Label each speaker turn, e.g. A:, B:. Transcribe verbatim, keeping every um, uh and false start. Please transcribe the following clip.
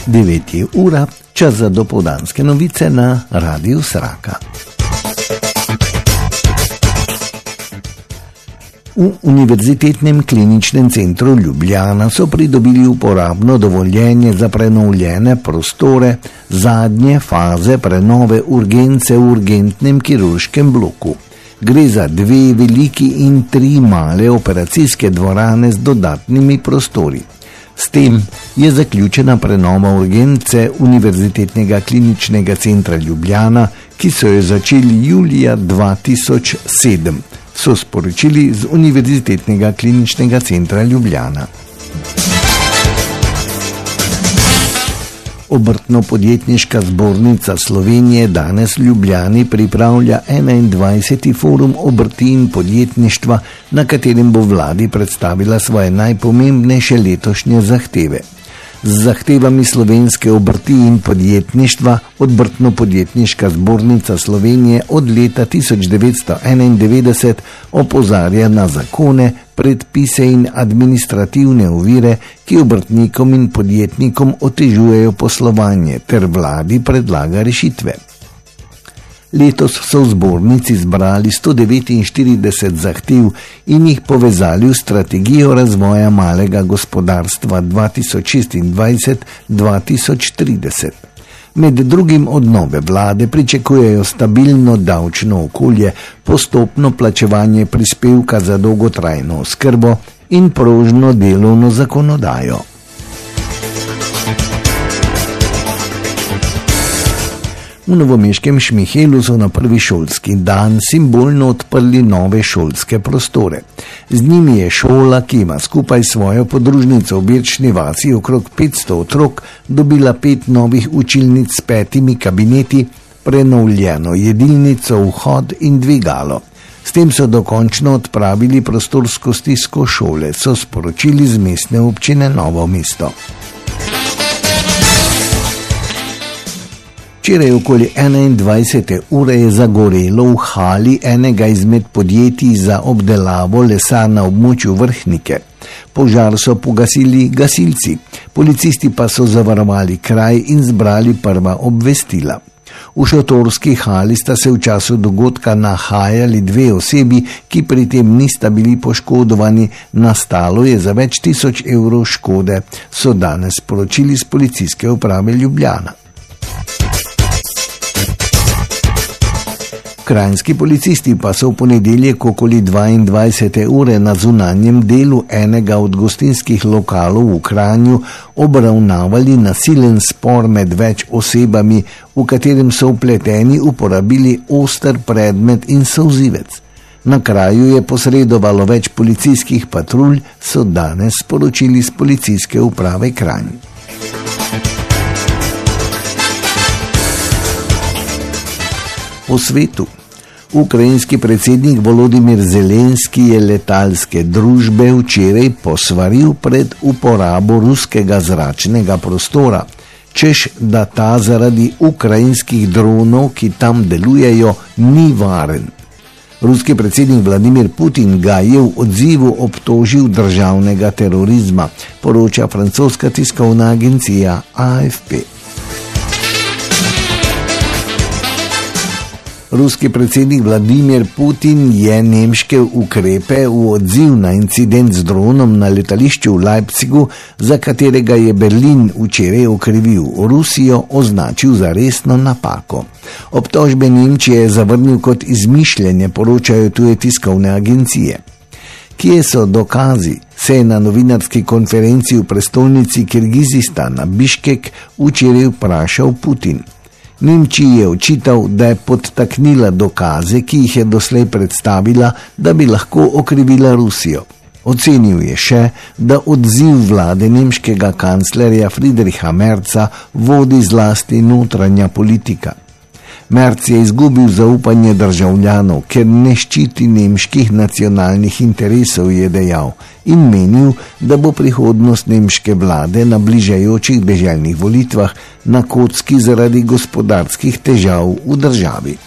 A: devet je ura, čas za dopoldanske novice na Radiu Sraka. V Univerzitetnem kliničnem centru Ljubljana so pridobili uporabno dovoljenje za prenovljene prostore zadnje faze prenove urgence v urgentnem kirurškem bloku. Gre za dve veliki in tri male operacijske dvorane z dodatnimi prostori. S tem je zaključena prenova urgence Univerzitetnega kliničnega centra Ljubljana, ki so jo začeli julija dva tisoč sedem, so sporočili z Univerzitetnega kliničnega centra Ljubljana. Obrtno-podjetniška zbornica Slovenije danes v Ljubljani pripravlja enaindvajseti forum obrti in podjetništva, na katerem bo vladi predstavila svoje najpomembnejše letošnje zahteve. Z zahtevami slovenske obrti in podjetništva Obrtno-podjetniška zbornica Slovenije od leta tisoč devetsto enaindevetdeset opozarja na zakone, predpise in administrativne ovire, ki obrtnikom in podjetnikom otežujejo poslovanje, ter vladi predlaga rešitve. Letos so v zbornici zbrali sto devetinštirideset zahtev in jih povezali v strategijo razvoja malega gospodarstva dva tisoč šestindvajset do dva tisoč trideset. Med drugim od nove vlade pričakujejo stabilno davčno okolje, postopno plačevanje prispevka za dolgotrajno oskrbo in prožno delovno zakonodajo. V novomeškem Šmihelu so na prvi šolski dan simbolno odprli nove šolske prostore. Z njimi je šola, ki ima skupaj svojo podružnico v Birčni vasi okrog petsto otrok, dobila pet novih učilnic s petimi kabineti, prenovljeno jedilnico, vhod in dvigalo. S tem so dokončno odpravili prostorsko stisko šole, so sporočili z mestne občine Novo mesto. Včeraj okoli enaindvajsete ure je zagorelo v hali enega izmed podjetij za obdelavo lesa na območju Vrhnike. Požar so pogasili gasilci, policisti pa so zavarovali kraj in zbrali prva obvestila. V šotorski hali sta se v času dogodka nahajali dve osebi, ki pri tem nista bili poškodovani, nastalo je za več tisoč evrov škode, so danes sporočili z policijske uprave Ljubljana. Kranjski policisti pa so v ponedeljek okoli dvaindvajsete ure na zunanjem delu enega od gostinskih lokalov v Kranju obravnavali nasilen spor med več osebami, v katerem so vpleteni uporabili oster predmet in solzivec. Na kraju je posredovalo več policijskih patrulj, so danes sporočili z policijske uprave Kranj. Po svetu. Ukrajinski predsednik Volodimir Zelenski je letalske družbe včeraj posvaril pred uporabo ruskega zračnega prostora, češ da ta zaradi ukrajinskih dronov, ki tam delujejo, ni varen. Ruski predsednik Vladimir Putin ga je v odzivu obtožil državnega terorizma, poroča francoska tiskovna agencija A F P. Ruski predsednik Vladimir Putin je nemške ukrepe v odziv na incident z dronom na letališču v Leipzigu, za katerega je Berlin včeraj okrivil Rusijo, označil za resno napako. Obtožbe Nemčije je zavrnil kot izmišljenje, poročajo tuje tiskovne agencije. Kje so dokazi, se je na novinarski konferenci v prestolnici Kirgizistana Biškek včeraj vprašal Putin. Nemčiji je očital, da je podtaknila dokaze, ki jih je doslej predstavila, da bi lahko okrivila Rusijo. Ocenil je še, da odziv vlade nemškega kanclerja Friedricha Merza vodi zlasti notranja politika. Merz je izgubil zaupanje državljanov, ker ne ščiti nemških nacionalnih interesov, je dejal, in menil, da bo prihodnost nemške vlade na bližajočih deželnih volitvah na kocki zaradi gospodarskih težav v državi.